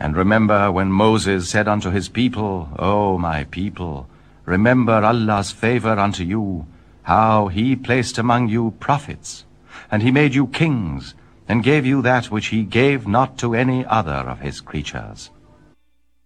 And remember when Moses said unto his people, O my people, remember Allah's favor unto you, how he placed among you prophets, and he made you kings, and gave you that which he gave not to any other of his creatures.